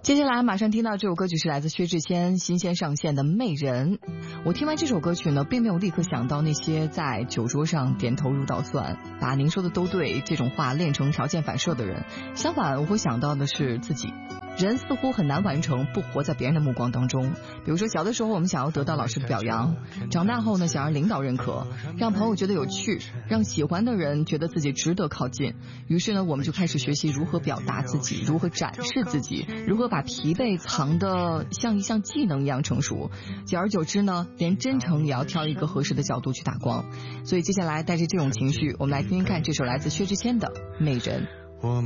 接下来马上听到这首歌曲是来自薛之谦新鲜上线的《媚人》。我听完这首歌曲呢，并没有立刻想到那些在酒桌上点头如捣蒜，把您说的都对这种话练成条件反射的人。相反，我会想到的是自己。人似乎很难完成不活在别人的目光当中。比如说小的时候我们想要得到老师的表扬，长大后呢想让领导认可，让朋友觉得有趣，让喜欢的人觉得自己值得靠近。于是呢我们就开始学习如何表达自己，如何展示自己，如何把疲惫藏得像一项技能一样成熟。久而久之呢，连真诚也要挑一个合适的角度去打光。所以接下来带着这种情绪，我们来听听看这首来自薛之谦的《媚人》。